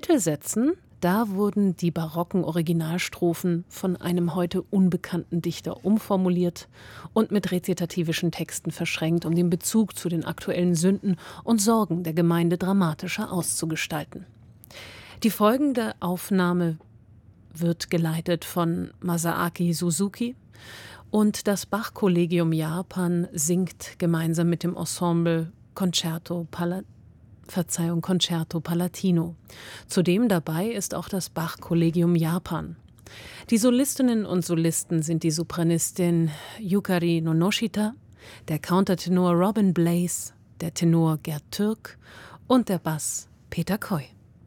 Mittelsätzen, da wurden die barocken Originalstrophen von einem heute unbekannten Dichter umformuliert und mit rezitativischen Texten verschränkt, um den Bezug zu den aktuellen Sünden und Sorgen der Gemeinde dramatischer auszugestalten. Die folgende Aufnahme wird geleitet von Masaaki Suzuki und das Bach-Kollegium Japan singt gemeinsam mit dem Ensemble Concerto Palatino. Zudem dabei ist auch das Bach-Kollegium Japan. Die Solistinnen und Solisten sind die Sopranistin Yukari Nonoshita, der Countertenor Robin Blaze, der Tenor Gerd Türk und der Bass Peter Coy.